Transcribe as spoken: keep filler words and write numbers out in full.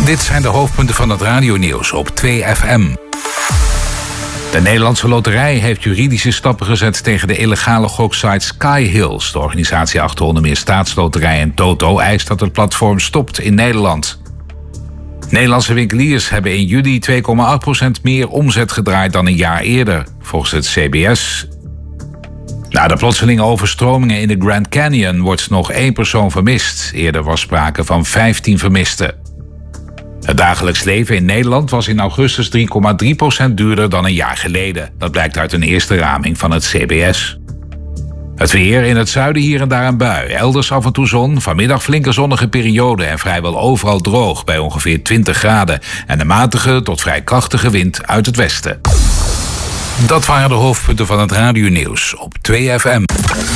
Dit zijn de hoofdpunten van het radionieuws op twee F M. De Nederlandse Loterij heeft juridische stappen gezet tegen de illegale goksite Skyhills. De organisatie achter onder meer Staatsloterij en Toto eist dat het platform stopt in Nederland. Nederlandse winkeliers hebben in juli twee komma acht procent meer omzet gedraaid dan een jaar eerder, volgens het C B S. Na de plotselinge overstromingen in de Grand Canyon wordt nog één persoon vermist. Eerder was sprake van vijftien vermisten. Het dagelijks leven in Nederland was in augustus drie komma drie procent duurder dan een jaar geleden. Dat blijkt uit een eerste raming van het C B S. Het weer: in het zuiden hier en daar een bui. Elders af en toe zon. Vanmiddag flinke zonnige periode en vrijwel overal droog bij ongeveer twintig graden. En een matige tot vrij krachtige wind uit het westen. Dat waren de hoofdpunten van het radionieuws op twee F M.